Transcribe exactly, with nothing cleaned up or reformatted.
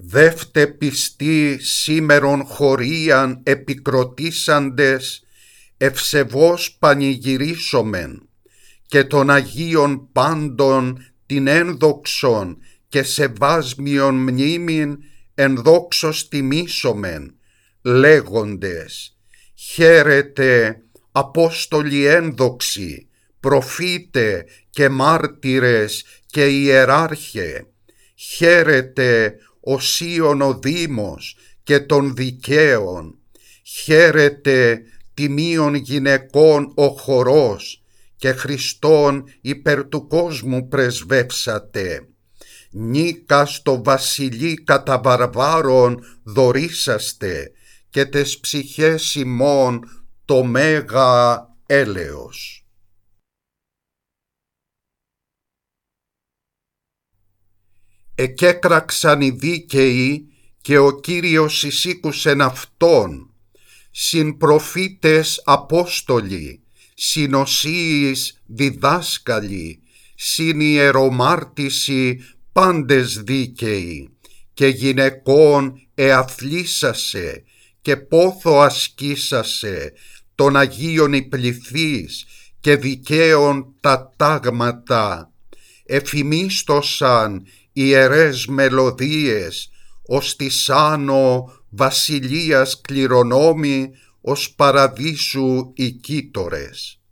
Δεύτε πιστοί σήμερον χωρίαν επικροτήσαντες, ευσεβώς πανηγυρίσομεν, και των Αγίων πάντων την ένδοξον και σεβάσμιον μνήμην ενδόξως τιμήσομεν, λέγοντες: χαίρετε Απόστολοι ένδοξοι, προφήτε και μάρτυρες και ιεράρχε, χαίρετε ο Σύων ο Δήμος και των δικαίων, χαίρετε τιμίων γυναικών ο χορός, και Χριστόν υπέρ του κόσμου πρεσβεύσατε. Νίκα στο βασιλεί κατά βαρβάρων δωρήσαστε, και τες ψυχές ημών το μέγα έλεος. Εκέκραξαν οι δίκαιοι, και ο Κύριος εισήκουσεν αυτόν, συν προφήτες Απόστολοι, συν οσίης διδάσκαλοι, συν ιερομάρτυσι πάντες δίκαιοι, και γυναικών εαθλήσασε και πόθο ασκήσασε, των Αγίων οι πληθείς και δικαίων τα τάγματα, εφημίστοσαν ιερές μελωδίες, ως της άνω βασιλείας κληρονόμοι, ως παραδείσου οι κύτορες.